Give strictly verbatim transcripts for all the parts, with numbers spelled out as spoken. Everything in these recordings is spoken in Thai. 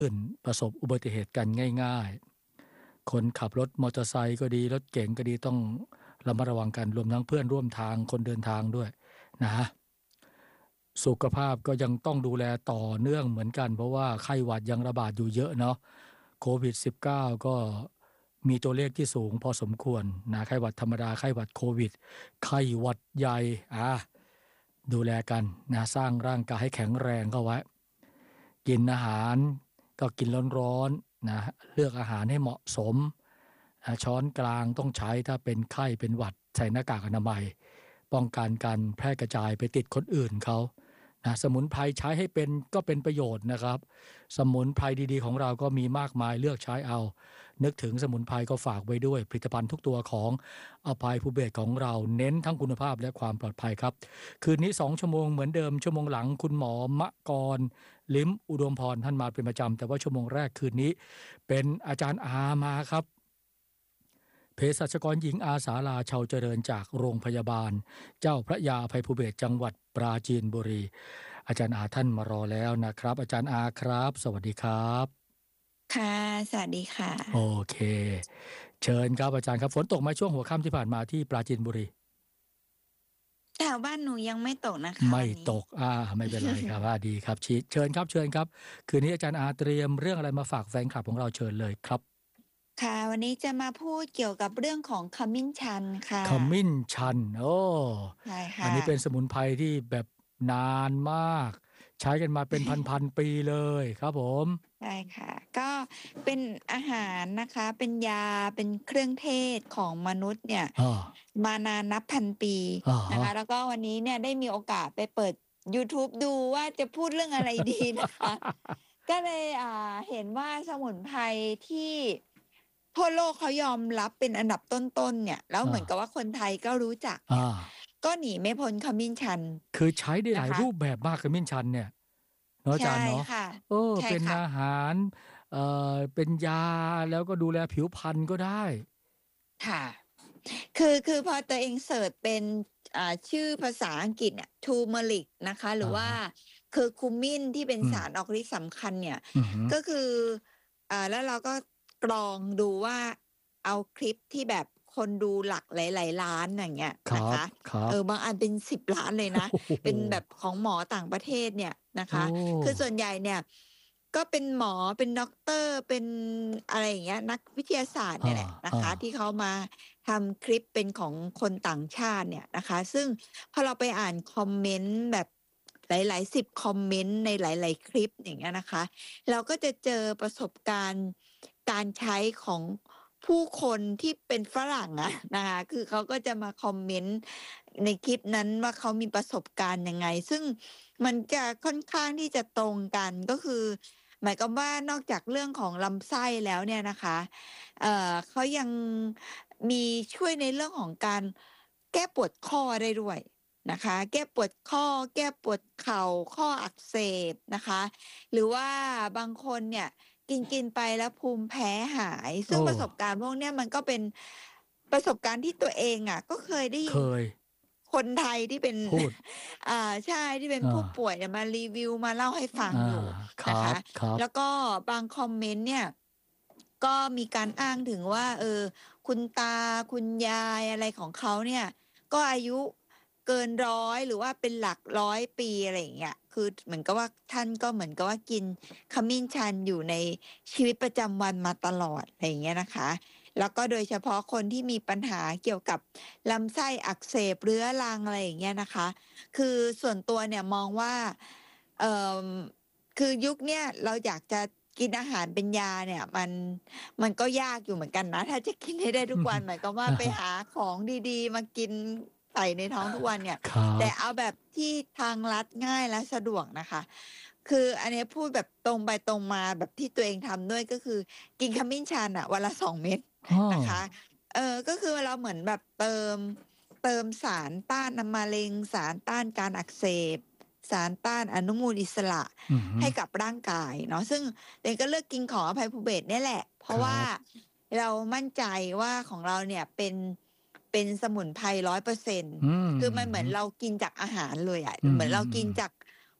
อื่นประสบอุบัติเหตุกันง่ายๆคนขับรถมอเตอร์ไซค์ก็ดีรถเก๋งก็ดีต้องระมัดระวังกันรวมทั้งเพื่อนร่วมทางคนเดินทางด้วยนะสุขภาพก็ยังต้องดูแลต่อเนื่องเหมือนกันเพราะว่าไข้หวัดยังระบาดอยู่เยอะเนาะโควิด สิบเก้า ก็มีตัวเลขที่สูงพอสมควรนะไข้หวัดธรรมดาไข้หวัดโควิดไข้หวัดใหญ่อ่ะดูแลกันนะสร้างร่างกายให้แข็งแรงเข้าไว้กินอาหารก็กินร้อนๆนะเลือกอาหารให้เหมาะสมช้อนกลางต้องใช้ถ้าเป็นไข้เป็นหวัดใส่หน้ากากอนามัยป้องกันการแพร่กระจายไปติดคนอื่นเขานะสมุนไพรใช้ให้เป็นก็เป็นประโยชน์นะครับสมุนไพรดีๆของเราก็มีมากมายเลือกใช้เอานึกถึงสมุนไพรก็ฝากไว้ด้วยผลิตภัณฑ์ทุกตัวของอภัยภูเบศรของเราเน้นทั้งคุณภาพและความปลอดภัยครับคืนนี้สองชั่วโมงเหมือนเดิมชั่วโมงหลังคุณหมอมะกรลิ้มอุดมพรท่านมาเป็นประจำแต่ว่าชั่วโมงแรกคืนนี้เป็นอาจารย์อามาครับเภสัชกรหญิงอาสาลาชาวเจริญจากโรงพยาบาลเจ้าพระยาอภัยภูเบศรจังหวัดปราจีนบุรีอาจารย์อาท่านมารอแล้วนะครับอาจารย์อาครับสวัสดีครับค่ะสวัสดีค่ะโอเคเชิญครับอาจารย์ครับฝนตกไหมช่วงหัวค่ำที่ผ่านมาที่ปราจีนบุรีแถวบ้านหนูยังไม่ตกนะคะไม่ตกอ่าไม่เป็นไรครับอ่าดีครับชิเชิญครับเชิญครับคืนนี้อาจารย์อาเตรียมเรื่องอะไรมาฝากแฟนคลับของเราเชิญเลยครับค่ะวันนี้จะมาพูดเกี่ยวกับเรื่องของขมิ้นชันค่ะขมิ้นชันโอ้ใช่ค่ะอันนี้เป็นสมุนไพรที่แบบนานมากใช้กันมาเป็นพันๆปีเลยครับผมใช่ค่ะก็เป็นอาหารนะคะเป็นยาเป็นเครื่องเทศของมนุษย์เนี่ยมานานนับพันปีนะคะแล้วก็วันนี้เนี่ยได้มีโอกาสไปเปิด YouTube ดูว่าจะพูดเรื่องอะไรดีนะคะก็เลยอ่าเห็นว่าสมุนไพรที่ทั่วโลกเขายอมรับเป็นอันดับต้นๆเนี่ยแล้วเหมือนกับว่าคนไทยก็รู้จักก็หนีไม่พ้นขมิ้นชันคือใช้ได้หลายรูปแบบมากขมิ้นชันเนี่ยเนาะอาจารย์เนาะเออเป็นอาหารเอ่อเป็นยาแล้วก็ดูแลผิวพรรณก็ได้ค่ะคือคือพอตัวเองเสิร์ชเป็นอ่าชื่อภาษาอังกฤษเนี่ยทูเมอริกนะคะหรือว่าคือคูมินที่เป็นสารออกฤทธิ์สำคัญเนี่ยก็คืออ่าแล้วเราก็กรองดูว่าเอาคลิปที่แบบคนดูหลักหลายๆล้านอย่างเงี้ยนะคะเออบางอันเป็นสิบล้านเลยนะเป็นแบบของหมอต่างประเทศเนี่ยนะคะคือส่วนใหญ่เนี่ยก็เป็นหมอเป็นด็อกเตอร์เป็นอะไรอย่างเงี้ยนักวิทยาศาสตร์เนี่ยแหละนะคะที่เขามาทำคลิปเป็นของคนต่างชาติเนี่ยนะคะซึ่งพอเราไปอ่านคอมเมนต์แบบหลายๆสิบคอมเมนต์ในหลายๆคลิปอย่างเงี้ยนะคะเราก็จะเจอประสบการณ์การใช้ของผู้คนที่เป็นฝรั่งอะนะคะคือเขาก็จะมาคอมเมนต์ในคลิปนั้นว่าเขามีประสบการณ์ยังไงซึ่งมันจะค่อนข้างที่จะตรงกันก็คือหมายความว่านอกจากเรื่องของลำไส้แล้วเนี่ยนะคะเอ่อเขายังมีช่วยในเรื่องของการแก้ปวดข้อได้ด้วยนะคะแก้ปวดข้อแก้ปวดเข่าข้ออักเสบนะคะหรือว่าบางคนเนี่ยกินกินไปแล้วภูมิแพ้หายซึ่งประสบการณ์พวกนี้มันก็เป็นประสบการณ์ที่ตัวเองอ่ะก็เคยได้ยินคนไทยที่เป็นอ่าใช่ที่เป็นผู้ป่วยเนี่ยมารีวิวมาเล่าให้ฟังอยู่นะคะแล้วก็บางคอมเมนต์เนี่ยก็มีการอ้างถึงว่าเออคุณตาคุณยายอะไรของเขาเนี่ยก็อายุเกินร้อยหรือว่าเป็นหลักร้อยปีอะไรอย่างเงี้ยคือเหมือนกับว่าท่านก็เหมือนกับว่ากินขมิ้นชันอยู่ในชีวิตประจำวันมาตลอดอะไรอย่างเงี้ยนะคะแล้วก็โดยเฉพาะคนที่มีปัญหาเกี่ยวกับลำไส้อักเสบเรื้อรังอะไรอย่างเงี้ยนะคะคือส่วนตัวเนี่ยมองว่าเอ่อคือยุคเนี้ยเราอยากจะกินอาหารเป็นยาเนี่ยมันมันก็ยากอยู่เหมือนกันนะถ้าจะกินให้ได้ทุกวันหมายความว่าไปหาของดีๆมากินใส่ในท้องทุกวันเนี่ยแต่เอาแบบที่ทางลัดง่ายและสะดวกนะคะคืออันนี้พูดแบบตรงไปตรงมาแบบที่ตัวเองทำด้วยก็คือกินขมิ้นชันอ่ะวันละสองเม็ดนะคะเออก็คือเราเหมือนแบบเติมเติมสารต้านมะเร็งสารต้านการอักเสบสารต้านอนุมูลอิสระให้กับร่างกายเนาะซึ่งเองก็เลือกกินของอภัยภูเบศรนี่แหละเพราะว่าเรามั่นใจว่าของเราเนี่ยเป็นเป็นสมุนไพรร้อยเปอร์เซ็นต์คือมันเหมือนเรากินจากอาหารเลยอ่ะเหมือนเรากินจาก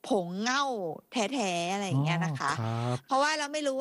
ผงเง่าแท้ๆอะไรออ๋อย่างเงี้ยนะคะครับเพราะว่าเราไม่รู้